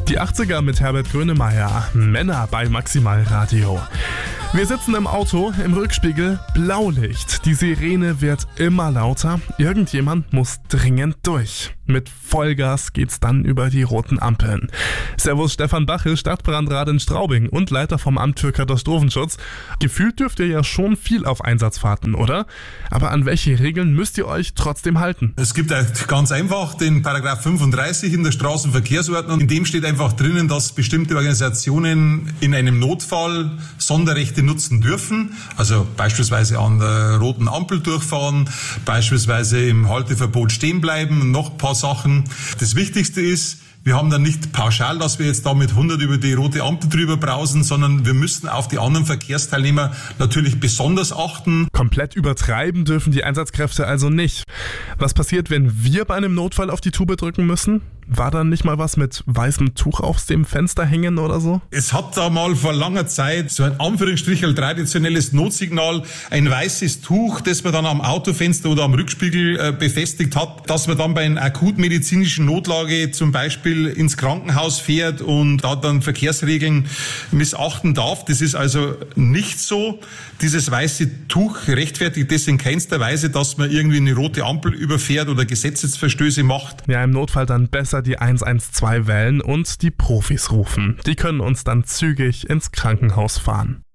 Die 80er mit Herbert Grönemeyer, Männer bei Maximal Radio. Wir sitzen im Auto, im Rückspiegel, Blaulicht. Die Sirene wird immer lauter. Irgendjemand muss dringend durch. Mit Vollgas geht's dann über die roten Ampeln. Servus Stefan Bache, Stadtbrandrat in Straubing und Leiter vom Amt für Katastrophenschutz. Gefühlt dürft ihr ja schon viel auf Einsatzfahrten, oder? Aber an welche Regeln müsst ihr euch trotzdem halten? Es gibt ganz einfach den Paragraph 35 in der Straßenverkehrsordnung. In dem steht einfach drinnen, dass bestimmte Organisationen in einem Notfall Sonderrechte nutzen dürfen. Also beispielsweise an der roten Ampel durchfahren, beispielsweise im Halteverbot stehen bleiben und noch ein paar Sachen. Das Wichtigste ist, wir haben dann nicht pauschal, dass wir jetzt da mit 100 über die rote Ampel drüber brausen, sondern wir müssen auf die anderen Verkehrsteilnehmer natürlich besonders achten. Komplett übertreiben dürfen die Einsatzkräfte also nicht. Was passiert, wenn wir bei einem Notfall auf die Tube drücken müssen? War da nicht mal was mit weißem Tuch auf dem Fenster hängen oder so? Es hat da mal vor langer Zeit so ein Anführungsstrichen traditionelles Notsignal, ein weißes Tuch, das man dann am Autofenster oder am Rückspiegel befestigt hat, dass man dann bei einer akutmedizinischen Notlage zum Beispiel ins Krankenhaus fährt und da dann Verkehrsregeln missachten darf. Das ist also nicht so. Dieses weiße Tuch rechtfertigt das in keinster Weise, dass man irgendwie eine rote Ampel überfährt oder Gesetzesverstöße macht. Ja, im Notfall dann besser die 112 wählen und die Profis rufen. Die können uns dann zügig ins Krankenhaus fahren.